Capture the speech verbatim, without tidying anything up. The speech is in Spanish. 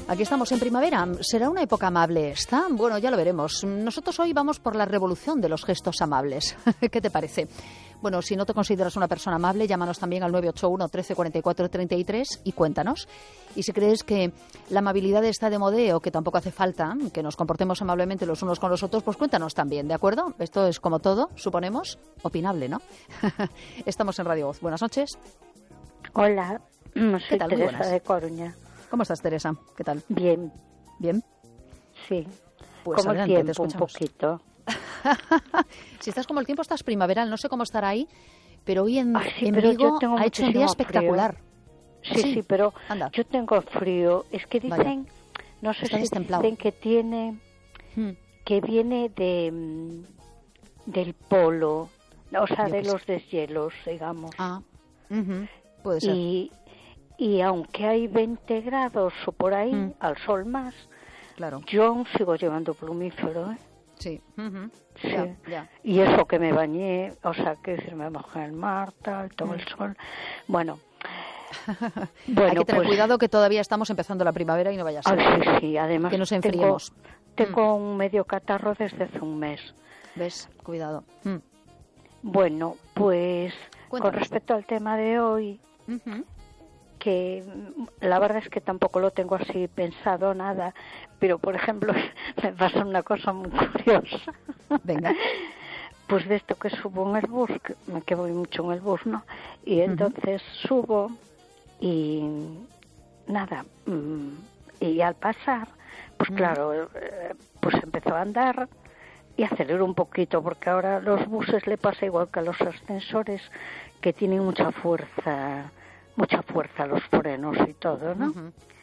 Aquí estamos en primavera. ¿Será una época amable esta? Bueno, ya lo veremos. Nosotros hoy vamos por la revolución de los gestos amables. ¿Qué te parece? Bueno, si no te consideras una persona amable, llámanos también al nueve ocho uno, trece, cuarenta y cuatro, treinta y tres y cuéntanos. Y si crees que la amabilidad está de modeo, que tampoco hace falta que nos comportemos amablemente los unos con los otros, pues cuéntanos también, ¿de acuerdo? Esto es como todo, suponemos, opinable, ¿no? Estamos en Radio Voz. Buenas noches. Hola, soy ¿Qué tal? Muy Teresa buenas. de Coruña. ¿Cómo estás, Teresa? ¿Qué tal? Bien, ¿Bien? sí. Pues Como adelante, el te tiempo, un escuchamos. poquito. Si estás como el tiempo, estás primaveral. No sé cómo estará ahí, pero hoy en, Ay, sí, en pero yo Vigo tengo ha hecho un día muchísimo frío. espectacular. Sí, sí, Sí, pero anda. yo tengo frío. Es que Vaya. dicen, no sé Está si destemplado. dicen que tiene, Hmm. que viene de mm, del polo, o sea, Yo de qué sé. los deshielos, digamos. Ah, ujú, puede ser. Y, y aunque hay veinte grados o por ahí, Mm. al sol más, Claro, yo aún sigo llevando plumífero, ¿eh? sí. Ujú. Sí. Ya, ya. Y eso que me bañé, o sea, que decir, me mojé en el mar, tal, todo el sol. Bueno, bueno Hay que tener pues, cuidado que todavía estamos empezando la primavera y no vaya a ser. ay, sí, sí, además Que nos tengo, enfriemos. tengo un medio catarro desde hace un mes. ¿Ves? Cuidado. Mm. Bueno, pues con Cuéntanos. respecto al tema de hoy, Ujú. que mm, la verdad es que tampoco lo tengo así pensado nada, pero por ejemplo me pasa una cosa muy curiosa. Venga. Pues de esto que subo en el bus, que, que voy mucho en el bus, ¿no? Y entonces subo y nada, mm, y al pasar, pues Mm. claro, eh, pues empezó a andar y aceleró un poquito, porque ahora a los buses le pasa igual que a los ascensores, que tienen mucha fuerza, mucha fuerza los frenos y todo, ¿no? Ujú.